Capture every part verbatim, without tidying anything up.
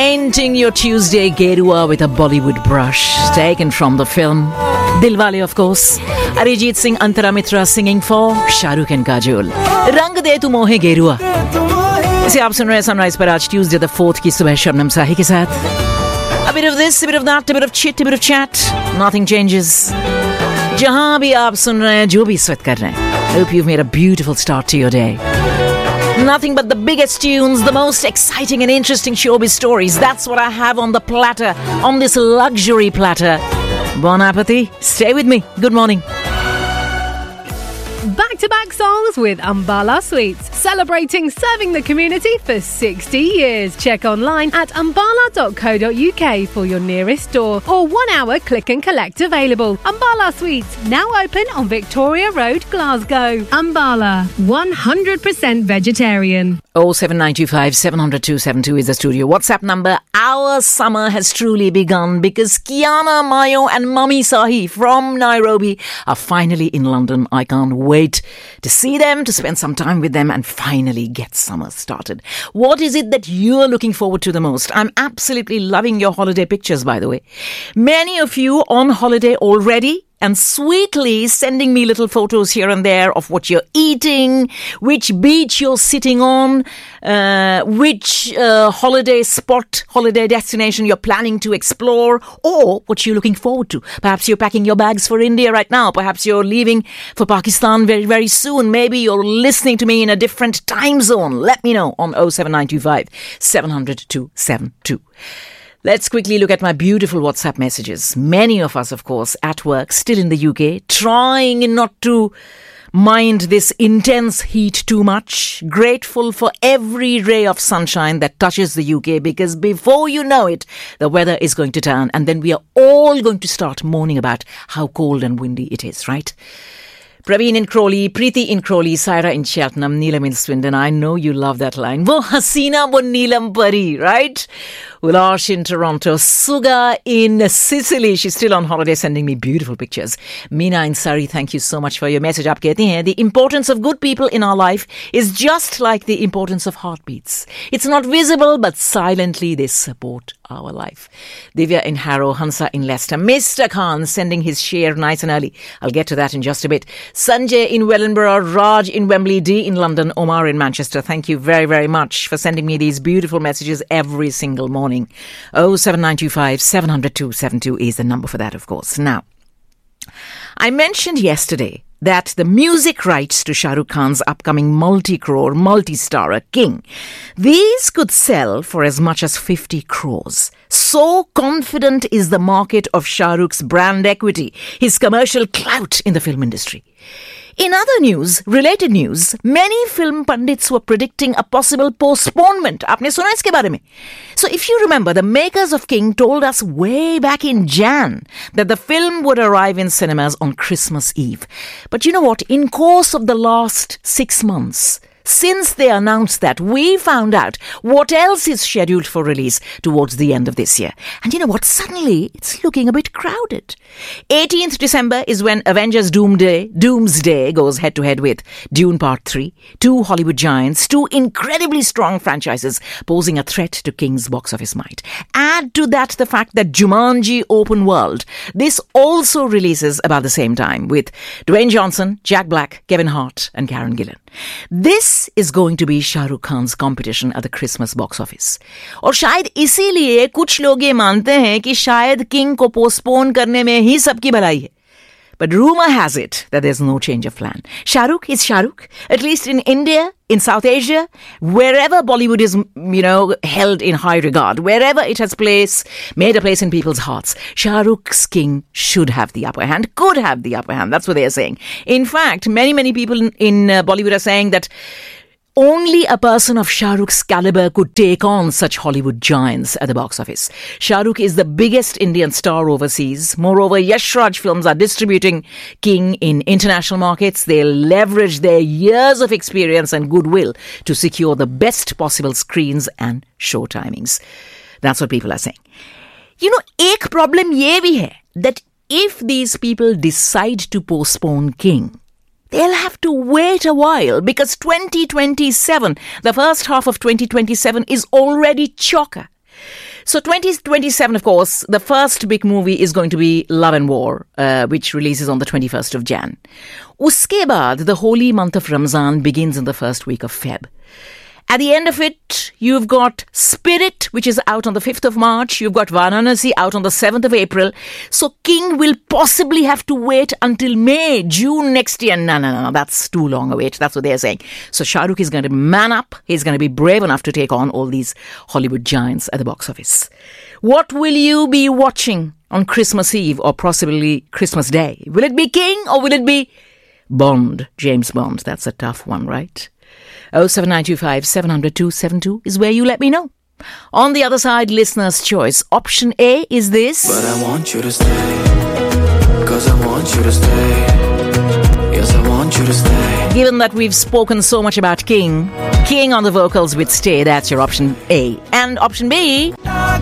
Painting your Tuesday Gerua with a Bollywood brush, taken from the film Dilwale, of course. Arijit Singh, Antara Mitra singing for Shah Rukh and Kajol. Rang de tu mohe Gerua. इसे आप सुन रहे हैं sunrise पर आज Tuesday the fourth की सुबह शबनम साही के साथ. A bit of this, a bit of that, a bit of chit, a bit of chat. Nothing changes. जहां भी आप सुन रहे हैं, जो भी स्वेट कर रहे हैं. Hope you've made a beautiful start to your day. Nothing but the biggest tunes, the most exciting and interesting showbiz stories. That's what I have on the platter, on this luxury platter. Bon appetit. Stay with me. Good morning. Back-to-back songs with Ambala Sweets, celebrating serving the community for sixty years. Check online at ambala dot co dot uk for your nearest store or one-hour click and collect available. Ambala Sweets, now open on Victoria Road, Glasgow. Ambala, one hundred percent vegetarian. oh seven nine two five seven zero zero two seven two is the studio WhatsApp number. Our summer has truly begun because Kiana, Mayo and Mummy Sahi from Nairobi are finally in London. I can't wait to see them, to spend some time with them and finally get summer started. What is it that you're looking forward to the most? I'm absolutely loving your holiday pictures, by the way. Many of you on holiday already, and sweetly sending me little photos here and there of what you're eating, which beach you're sitting on, uh, which uh, holiday spot, holiday destination you're planning to explore, or what you're looking forward to. Perhaps you're packing your bags for India right now. Perhaps you're leaving for Pakistan very, very soon. Maybe you're listening to me in a different time zone. Let me know on oh seven nine two five seven zero zero two seven two. Let's quickly look at my beautiful WhatsApp messages. Many of us, of course, at work, still in the U K, trying not to mind this intense heat too much. Grateful for every ray of sunshine that touches the U K, because before you know it, the weather is going to turn and then we are all going to start moaning about how cold and windy it is, right? Praveen in Crawley, Preeti in Crawley, Saira in Cheltenham, Neelam in Swindon. I know you love that line. Wo Hasina wo Neelam Pari, right? Ulash in Toronto, Suga in Sicily. She's still on holiday, sending me beautiful pictures. Meena in Surrey, thank you so much for your message. Aap kehte hain, the importance of good people in our life is just like the importance of heartbeats. It's not visible, but silently they support our life. Divya in Harrow, Hansa in Leicester. Mister Khan sending his share nice and early. I'll get to that in just a bit. Sanjay in Wellingborough, Raj in Wembley, Dee in London, Omar in Manchester. Thank you very, very much for sending me these beautiful messages every single morning. oh seven nine two five seven zero zero two seven two is the number for that, of course. Now, I mentioned yesterday that the music rights to Shah Rukh Khan's upcoming multi-crore, multi-starrer King, these could sell for as much as fifty crores. So confident is the market of Shah Rukh's brand equity, his commercial clout in the film industry. In other news, related news, many film pundits were predicting a possible postponement. Aapne suna iske bare mein? So if you remember, the makers of King told us way back in Jan that the film would arrive in cinemas on Christmas Eve. But you know what? In course of the last six months, since they announced that, we found out what else is scheduled for release towards the end of this year. And you know what? Suddenly, it's looking a bit crowded. eighteenth December is when Avengers Doomsday, Doomsday goes head-to-head with Dune Part three, two Hollywood giants, two incredibly strong franchises posing a threat to King's box office might. Add to that the fact that Jumanji Open World, this also releases about the same time with Dwayne Johnson, Jack Black, Kevin Hart and Karen Gillan. This is going to be Shah Rukh Khan's competition at the Christmas box office. और शायद इसीलिए कुछ लोग ये मानते हैं कि शायद किंग को पोस्टपोन करने में ही सबकी भलाई है. But rumor has it that there's no change of plan. Shah Rukh is Shah Rukh, at least in India, in South Asia, wherever Bollywood is, you know, held in high regard, wherever it has place, made a place in people's hearts, Shah Rukh's King should have the upper hand, could have the upper hand. That's what they're saying. In fact, many, many people in, in uh, Bollywood are saying that only a person of Shah Rukh's caliber could take on such Hollywood giants at the box office. Shah Rukh is the biggest Indian star overseas. Moreover, Yash Raj Films are distributing King in international markets. They'll leverage their years of experience and goodwill to secure the best possible screens and show timings. That's what people are saying. You know, ek problem ye bhi hai that if these people decide to postpone King, they'll have to wait a while because twenty twenty-seven, the first half of twenty twenty-seven is already chocker. So twenty twenty-seven, of course, the first big movie is going to be Love and War, uh, which releases on the twenty-first of January. Uske baad, the holy month of Ramzan begins in the first week of Feb. At the end of it, you've got Spirit, which is out on the fifth of March. You've got Varanasi out on the seventh of April. So King will possibly have to wait until May, June next year. No, no, no, no, that's too long a wait. That's what they're saying. So Shah Rukh is going to man up. He's going to be brave enough to take on all these Hollywood giants at the box office. What will you be watching on Christmas Eve or possibly Christmas Day? Will it be King or will it be Bond, James Bond? That's a tough one, right? oh seven nine two five seven hundred two seven two is where you let me know. On the other side, listener's choice. Option A is this. But I want you to stay, cause I want you to stay. Yes, I want you to stay. Given that we've spoken so much about King, King on the vocals with Stay, that's your option A. And option B,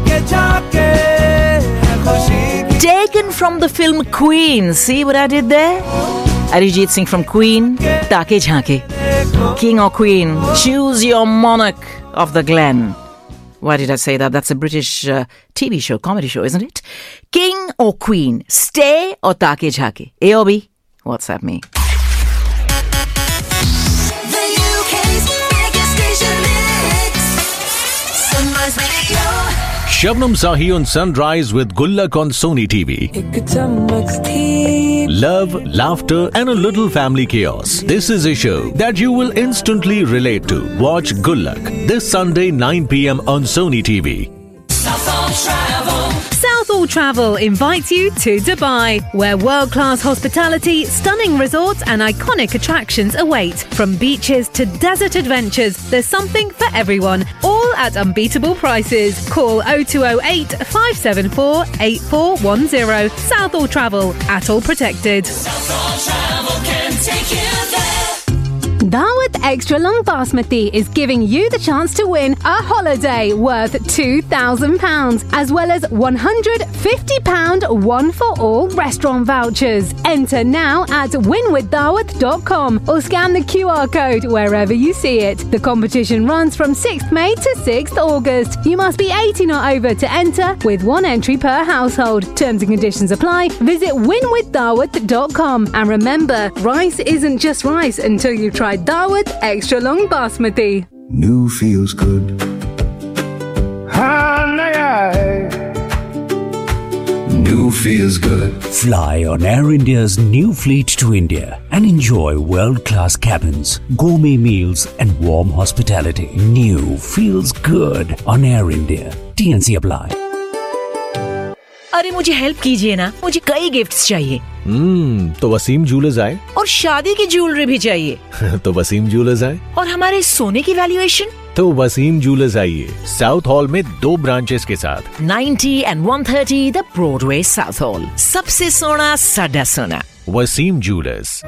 taken from the film Queen. See what I did there? Arijit Singh from Queen, Take Jhanke. King or Queen, choose your monarch of the Glen. Why did I say that? That's a British uh, T V show, comedy show, isn't it? King or Queen, Stay or Take Jhanke? A or B? WhatsApp me. The U K's biggest station mix. Sunrise Radio. Shabnam Sahi on Sunrise with Gullak on Sony T V. Love, laughter and a little family chaos. This is a show that you will instantly relate to. Watch Gullak this Sunday nine p.m. on Sony T V. Southall Travel. Southall Travel invites you to Dubai, where world-class hospitality, stunning resorts and iconic attractions await. From beaches to desert adventures, there's something for everyone, all at unbeatable prices. Call oh two oh eight, five seven four, eight four one zero. Southall Travel, Atoll Protected. Southall Travel can take you there. Daawat Extra Long Basmati is giving you the chance to win a holiday worth two thousand pounds, as well as one hundred fifty pounds one-for-all restaurant vouchers. Enter now at win with daawat dot com or scan the Q R code wherever you see it. The competition runs from sixth of May to sixth of August. You must be eighteen or over to enter, with one entry per household. Terms and conditions apply. Visit win with daawat dot com. And remember, rice isn't just rice until you try Daawat Extra Long Basmati. New feels good. New feels good. Fly on Air India's new fleet to India and enjoy world-class cabins, gourmet meals and warm hospitality. New feels good on Air India. T N C apply. अरे मुझे help कीजिए ना, मुझे कई gifts चाहिए. हम्म तो Wasim jewellers आए. और शादी की ज्वेलरी भी चाहिए. तो वसीम ज्वेलर्स आए. और हमारे सोने की वैल्यूएशन. तो वसीम ज्वेलर्स आइए, साउथ हॉल में दो ब्रांचेस के साथ. ninety and one thirty the Broadway south hall. सबसे सोना साडा सोना. Wasim jewellers.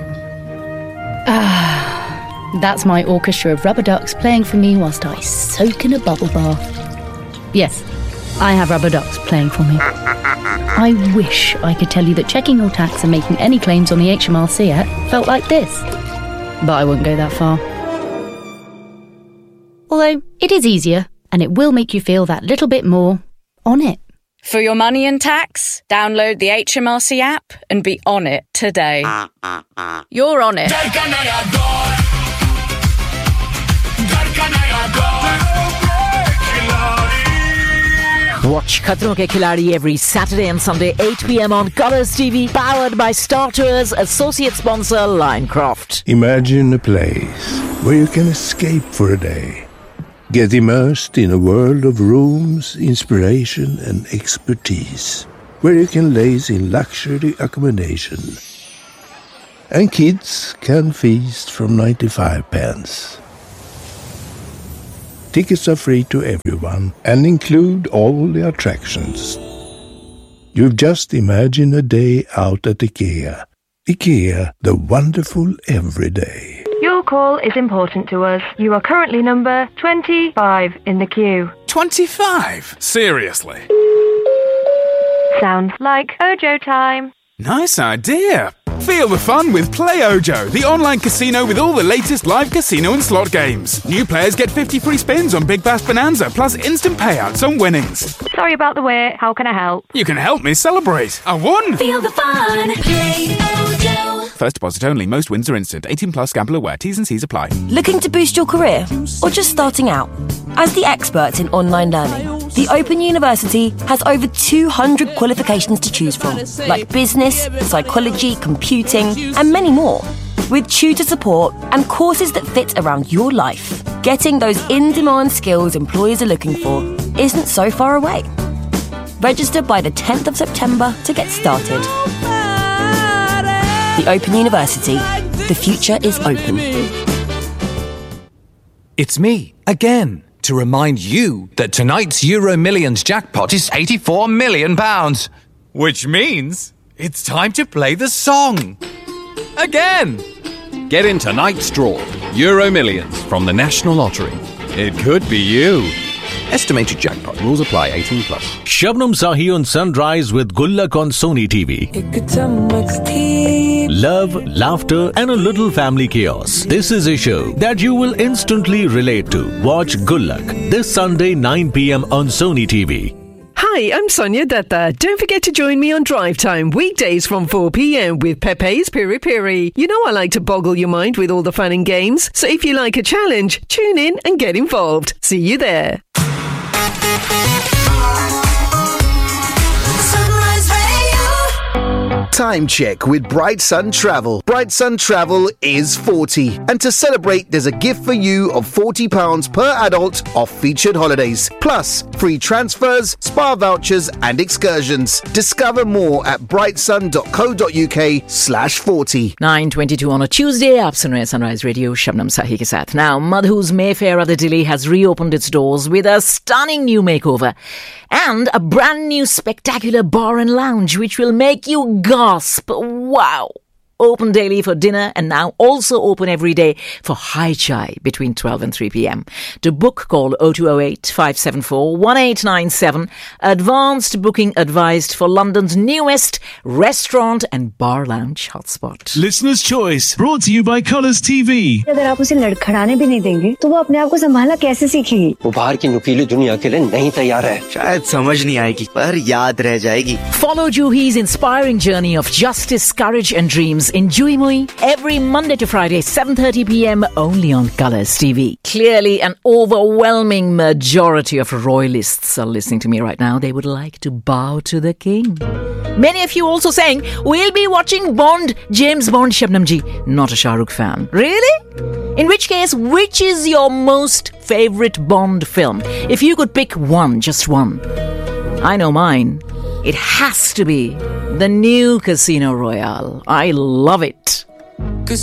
That's my orchestra of rubber ducks playing for me whilst I soak in a bubble bath. Yes, I have rubber ducks playing for me. I wish I could tell you that checking your tax and making any claims on the H M R C app felt like this. But I wouldn't go that far. Although, it is easier, and it will make you feel that little bit more on it. For your money and tax, download the H M R C app and be on it today. You're on it. Watch Khatron Ke Khiladi every Saturday and Sunday eight p.m. on Colors T V, powered by Star Tours, associate sponsor Linecroft. Imagine a place where you can escape for a day. Get immersed in a world of rooms, inspiration and expertise. Where you can laze in luxury accommodation. And kids can feast from ninety-five pence. Tickets are free to everyone and include all the attractions. You've just imagined a day out at IKEA. IKEA, the wonderful everyday. Your call is important to us. You are currently number twenty-five in the queue. twenty-five? Seriously? Sounds like Ojo time. Nice idea. Feel the fun with PlayOjo, the online casino with all the latest live casino and slot games. New players get fifty free spins on Big Bass Bonanza, plus instant payouts on winnings. Sorry about the wait. How can I help? You can help me celebrate. I won! Feel the fun. PlayOjo. First deposit only. Most wins are instant. eighteen plus. Gamble aware. T's and C's apply. Looking to boost your career? Or just starting out? As the experts in online learning, the Open University has over two hundred qualifications to choose from, like business, psychology, computing, and many more. With tutor support and courses that fit around your life, getting those in-demand skills employers are looking for isn't so far away. Register by the tenth of September to get started. The Open University. The future is open. It's me, again, to remind you that tonight's Euro Millions jackpot is eighty-four million pounds. Which means it's time to play the song. Again. Get in tonight's draw. Euro Millions from the National Lottery. It could be you. Estimated jackpot. Rules apply. eighteen plus. Shabnam Sahi on Sunrise with Gullak on Sony T V. Love, laughter and a little family chaos. This is a show that you will instantly relate to. Watch Gullak this Sunday nine p.m. on Sony T V. Hi, I'm Sonia Datta. Don't forget to join me on Drive Time, weekdays from four p.m. with Pepe's Piri Piri. You know I like to boggle your mind with all the fun and games, so if you like a challenge, tune in and get involved. See you there. Time check with Bright Sun Travel. Bright Sun Travel is forty. And to celebrate, there's a gift for you of forty pounds per adult off featured holidays. Plus, free transfers, spa vouchers and excursions. Discover more at brightsun.co.uk slash 40. nine twenty-two on a Tuesday. आप सुन रहे हैं Sunrise Radio Shabnam Sahi के साथ. Now, Madhu's Mayfair at the Dilly has reopened its doors with a stunning new makeover and a brand new spectacular bar and lounge which will make you gasp. Wow. Open daily for dinner and now also open every day for high chai between twelve and three p.m. To book, call oh two oh eight, five seven four, one eight nine seven. Advanced booking advised for London's newest restaurant and bar lounge hotspot. Listener's Choice, brought to you by Colours T V. अगर आप उसे लड़खड़ाने भी नहीं देंगे तो वो अपने आप को संभालना कैसे सीखेगी? वो बाहर की नुकीली दुनिया के लिए नहीं तैयार है. शायद समझ नहीं आएगी पर याद रह जाएगी. Follow Juhi's inspiring journey of justice, courage and dreams in Juimui every Monday to Friday, seven thirty p.m. only on Colours T V. Clearly, an overwhelming majority of royalists are listening to me right now. They would like to bow to the king. Many of you also saying, we'll be watching Bond, James Bond, Shabnam ji. Not a Shah Rukh fan. Really? In which case, which is your most favourite Bond film? If you could pick one, just one. I know mine. It has to be the new Casino Royale. I love it.